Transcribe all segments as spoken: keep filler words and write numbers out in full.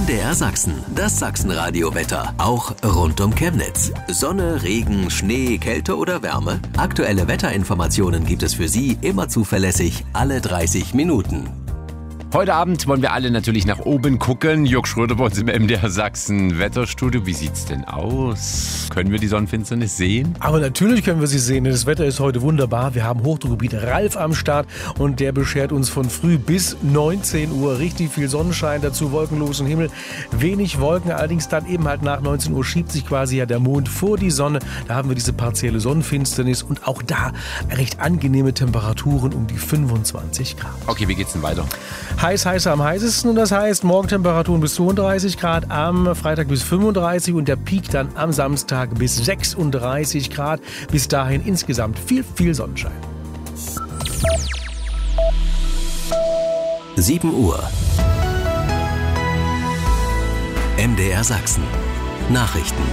M D R Sachsen, das Sachsenradio-Wetter, auch rund um Chemnitz. Sonne, Regen, Schnee, Kälte oder Wärme? Aktuelle Wetterinformationen gibt es für Sie immer zuverlässig alle dreißig Minuten. Heute Abend wollen wir alle natürlich nach oben gucken. Jörg Schröder bei uns im M D R Sachsen Wetterstudio. Wie sieht's denn aus? Können wir die Sonnenfinsternis sehen? Aber natürlich können wir sie sehen, denn das Wetter ist heute wunderbar. Wir haben Hochdruckgebiet Ralf am Start und der beschert uns von früh bis neunzehn Uhr richtig viel Sonnenschein, dazu wolkenlosen Himmel, wenig Wolken, allerdings dann eben halt nach neunzehn Uhr schiebt sich quasi ja der Mond vor die Sonne. Da haben wir diese partielle Sonnenfinsternis und auch da recht angenehme Temperaturen um die fünfundzwanzig Grad. Okay, wie geht's denn weiter? Heiß, heißer am heißesten und das heißt Morgentemperaturen bis zweiunddreißig Grad, am Freitag bis fünfunddreißig und der Peak dann am Samstag bis sechsunddreißig Grad. Bis dahin insgesamt viel, viel Sonnenschein. sieben Uhr. M D R Sachsen. Nachrichten.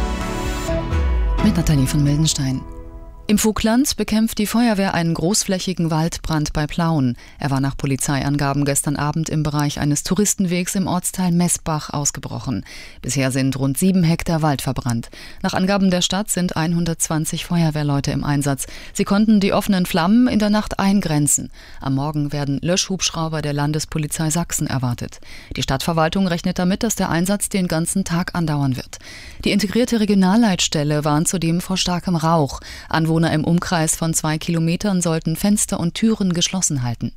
Mit Nathalie von Mildenstein. Im Vogtland bekämpft die Feuerwehr einen großflächigen Waldbrand bei Plauen. Er war nach Polizeiangaben gestern Abend im Bereich eines Touristenwegs im Ortsteil Messbach ausgebrochen. Bisher sind rund sieben Hektar Wald verbrannt. Nach Angaben der Stadt sind hundertzwanzig Feuerwehrleute im Einsatz. Sie konnten die offenen Flammen in der Nacht eingrenzen. Am Morgen werden Löschhubschrauber der Landespolizei Sachsen erwartet. Die Stadtverwaltung rechnet damit, dass der Einsatz den ganzen Tag andauern wird. Die integrierte Regionalleitstelle warnt zudem vor starkem Rauch. Anwohner im Umkreis von zwei Kilometern sollten Fenster und Türen geschlossen halten.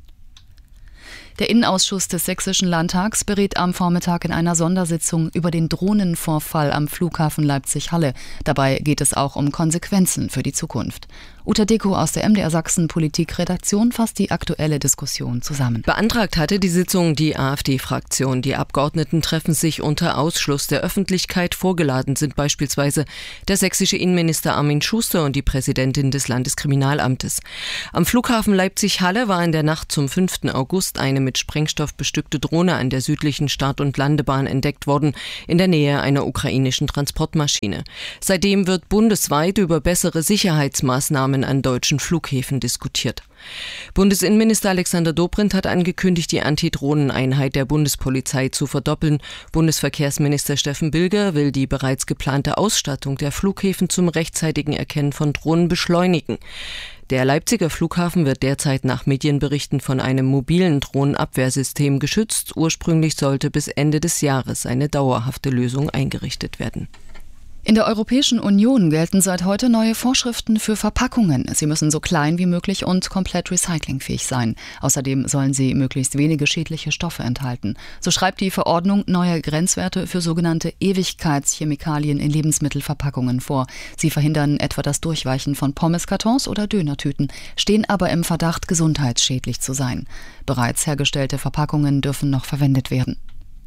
Der Innenausschuss des Sächsischen Landtags berät am Vormittag in einer Sondersitzung über den Drohnenvorfall am Flughafen Leipzig-Halle. Dabei geht es auch um Konsequenzen für die Zukunft. Uta Deko aus der M D R Sachsen Politikredaktion fasst die aktuelle Diskussion zusammen. Beantragt hatte die Sitzung die AfD-Fraktion. Die Abgeordneten treffen sich unter Ausschluss der Öffentlichkeit. Vorgeladen sind beispielsweise der sächsische Innenminister Armin Schuster und die Präsidentin des Landeskriminalamtes. Am Flughafen Leipzig-Halle war in der Nacht zum fünften August eine mit Sprengstoff bestückte Drohne an der südlichen Start- und Landebahn entdeckt worden, in der Nähe einer ukrainischen Transportmaschine. Seitdem wird bundesweit über bessere Sicherheitsmaßnahmen an deutschen Flughäfen diskutiert. Bundesinnenminister Alexander Dobrindt hat angekündigt, die Antidrohneneinheit der Bundespolizei zu verdoppeln. Bundesverkehrsminister Steffen Bilger will die bereits geplante Ausstattung der Flughäfen zum rechtzeitigen Erkennen von Drohnen beschleunigen. Der Leipziger Flughafen wird derzeit nach Medienberichten von einem mobilen Drohnenabwehrsystem geschützt. Ursprünglich sollte bis Ende des Jahres eine dauerhafte Lösung eingerichtet werden. In der Europäischen Union gelten seit heute neue Vorschriften für Verpackungen. Sie müssen so klein wie möglich und komplett recyclingfähig sein. Außerdem sollen sie möglichst wenige schädliche Stoffe enthalten. So schreibt die Verordnung neue Grenzwerte für sogenannte Ewigkeitschemikalien in Lebensmittelverpackungen vor. Sie verhindern etwa das Durchweichen von Pommeskartons oder Dönertüten, stehen aber im Verdacht, gesundheitsschädlich zu sein. Bereits hergestellte Verpackungen dürfen noch verwendet werden.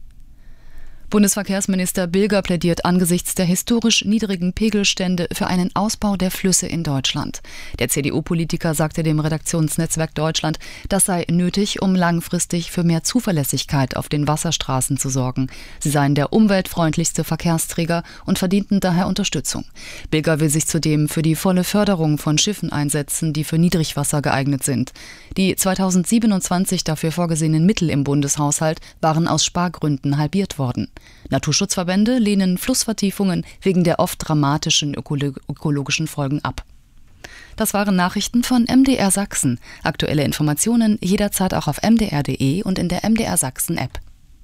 Bundesverkehrsminister Bilger plädiert angesichts der historisch niedrigen Pegelstände für einen Ausbau der Flüsse in Deutschland. Der C D U-Politiker sagte dem Redaktionsnetzwerk Deutschland, das sei nötig, um langfristig für mehr Zuverlässigkeit auf den Wasserstraßen zu sorgen. Sie seien der umweltfreundlichste Verkehrsträger und verdienten daher Unterstützung. Bilger will sich zudem für die volle Förderung von Schiffen einsetzen, die für Niedrigwasser geeignet sind. Die zweitausendsiebenundzwanzig dafür vorgesehenen Mittel im Bundeshaushalt waren aus Spargründen halbiert worden. Naturschutzverbände lehnen Flussvertiefungen wegen der oft dramatischen ökolo- ökologischen Folgen ab. Das waren Nachrichten von M D R Sachsen. Aktuelle Informationen jederzeit auch auf m d r punkt d e und in der M D R Sachsen App.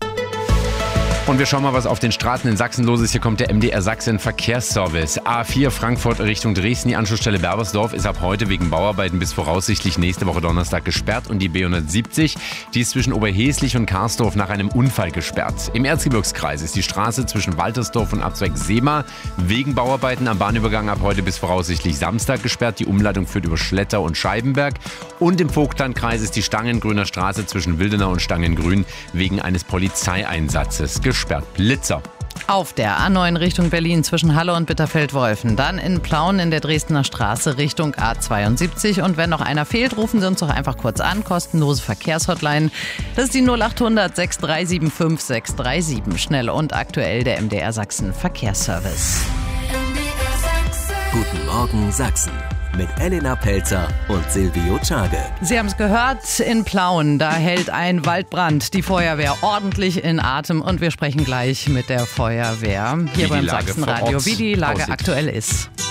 Und wir schauen mal, was auf den Straßen in Sachsen los ist. Hier kommt der M D R Sachsen Verkehrsservice. A vier Frankfurt Richtung Dresden. Die Anschlussstelle Berbersdorf ist ab heute wegen Bauarbeiten bis voraussichtlich nächste Woche Donnerstag gesperrt. Und die B hundertsiebzig, die ist zwischen Oberheslich und Karsdorf nach einem Unfall gesperrt. Im Erzgebirgskreis ist die Straße zwischen Waltersdorf und Abzweig Seema wegen Bauarbeiten am Bahnübergang ab heute bis voraussichtlich Samstag gesperrt. Die Umleitung führt über Schletter und Scheibenberg. Und im Vogtlandkreis ist die Stangengrüner Straße zwischen Wildenau und Stangengrün wegen eines Polizeieinsatzes gesperrt. Blitzer. Auf der A neun Richtung Berlin zwischen Halle und Bitterfeld-Wolfen. Dann in Plauen in der Dresdner Straße Richtung A zweiundsiebzig. Und wenn noch einer fehlt, rufen Sie uns doch einfach kurz an. Kostenlose Verkehrshotline. Das ist die null achthundert sechs drei sieben fünf sechs drei sieben. Schnell und aktuell der M D R Sachsen Verkehrsservice. Guten Morgen Sachsen. mit Elena Pelzer und Silvio Czage. Sie haben es gehört, in Plauen, da hält ein Waldbrand die Feuerwehr ordentlich in Atem und wir sprechen gleich mit der Feuerwehr hier beim Sachsenradio, wie die Lage aktuell ist.